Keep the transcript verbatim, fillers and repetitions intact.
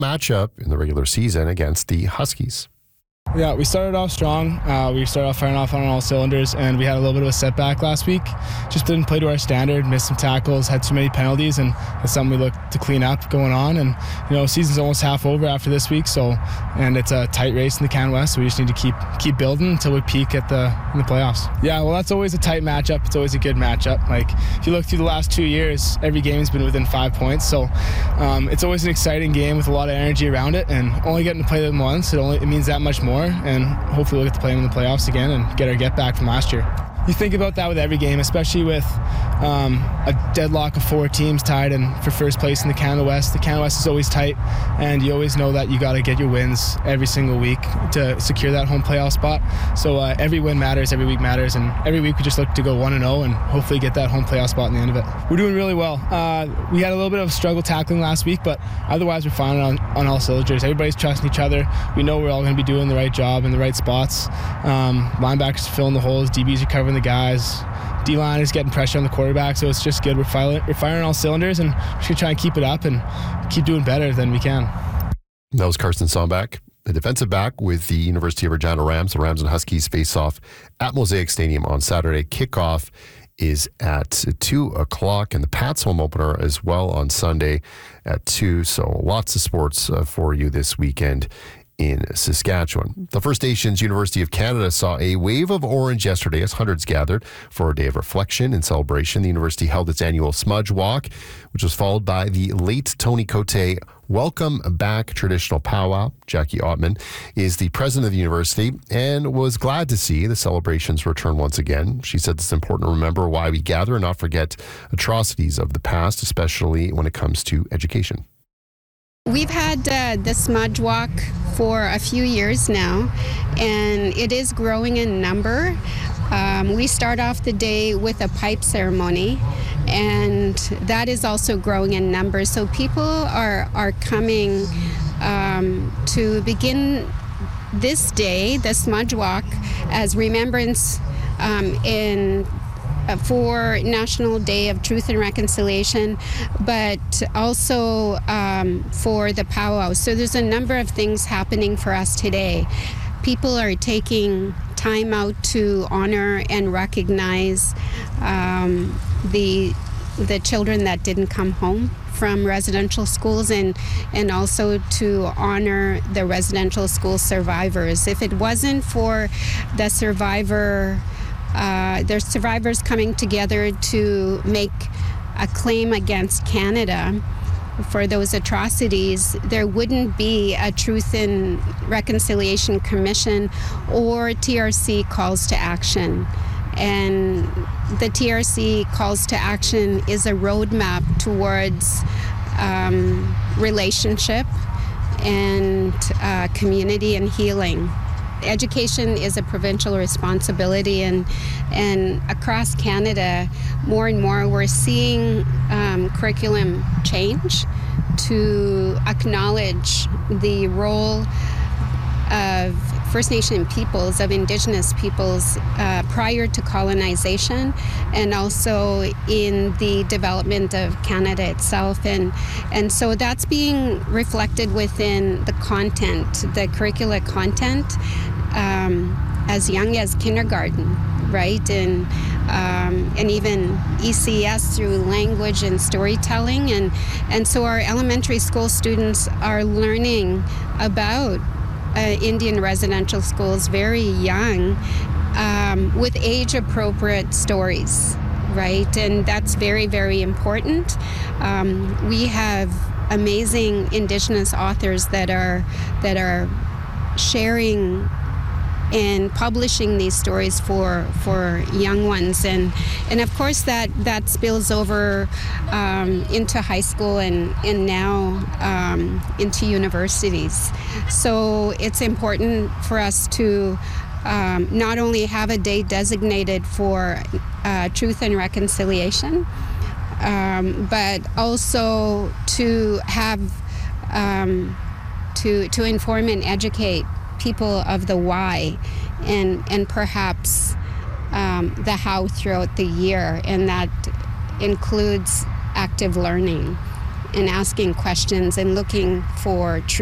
matchup in the regular season against the Huskies. Yeah, we started off strong. Uh, we started off firing off on all cylinders, and we had a little bit of a setback last week. Just didn't play to our standard, missed some tackles, had too many penalties, and that's something we look to clean up going on. And, you know, season's almost half over after this week, so, and it's a tight race in the Can West, so we just need to keep keep building until we peak at the in the playoffs. Yeah, well, that's always a tight matchup. It's always a good matchup. Like, if you look through the last two years, every game's been within five points, so um, it's always an exciting game with a lot of energy around it, and only getting to play them once, it only it means that much more. And hopefully we'll get to play them in the playoffs again and get our get back from last year. You think about that with every game, especially with um, a deadlock of four teams tied and for first place in the Canada West. The Canada West is always tight, and you always know that you got to get your wins every single week to secure that home playoff spot. So uh, every win matters, every week matters, and every week we just look to go one and oh and hopefully get that home playoff spot in the end of it. We're doing really well. Uh, we had a little bit of struggle tackling last week, but otherwise we're fine on, on all cylinders. Everybody's trusting each other. We know we're all going to be doing the right job in the right spots. Um, linebackers filling the holes, D Bs are covering the guys. D-line is getting pressure on the quarterback, so it's just good. We're firing, we're firing all cylinders, and we're just going to try and keep it up and keep doing better than we can. That was Carson Sombach, a defensive back with the University of Regina Rams. The Rams and Huskies face off at Mosaic Stadium on Saturday. Kickoff is at two o'clock, and the Pats home opener as well on Sunday at two. So lots of sports uh, for you this weekend in Saskatchewan. The First Nations University of Canada saw a wave of orange yesterday as hundreds gathered for a day of reflection and celebration. The university held its annual Smudge Walk, which was followed by the late Tony Cote Welcome Back traditional powwow. Jackie Ottman is the president of the university and was glad to see the celebrations return once again. She said it's important to remember why we gather and not forget atrocities of the past, especially when it comes to education. We've had uh, the Smudge Walk for a few years now, and it is growing in number. Um, we start off the day with a pipe ceremony, and that is also growing in number. So people are, are coming um, to begin this day, the Smudge Walk, as remembrance um, in for National Day of Truth and Reconciliation, but also um, for the powwow. So there's a number of things happening for us today. People are taking time out to honor and recognize um, the the children that didn't come home from residential schools, and and also to honor the residential school survivors. If it wasn't for the survivor Uh, there's survivors coming together to make a claim against Canada for those atrocities, there wouldn't be a Truth and Reconciliation Commission or T R C calls to action. And the T R C calls to action is a roadmap towards um, relationship and uh, community and healing. Education is a provincial responsibility, and and across Canada, more and more we're seeing um, curriculum change to acknowledge the role of First Nation peoples, of Indigenous peoples uh, prior to colonization, and also in the development of Canada itself. And, and so that's being reflected within the content, the curricula content, um, as young as kindergarten, right? And um, and even E C S through language and storytelling. And, and so our elementary school students are learning about Uh, Indian residential schools very young, um, with age-appropriate stories, right? And that's very, very important. Um, we have amazing Indigenous authors that are that are sharing and publishing these stories for for young ones, and and of course that that spills over um, into high school and and now um, into universities. So it's important for us to um, not only have a day designated for uh, truth and reconciliation, um, but also to have um, to to inform and educate people of the why and and perhaps um, the how throughout the year, and that includes active learning. and asking questions and looking for truth.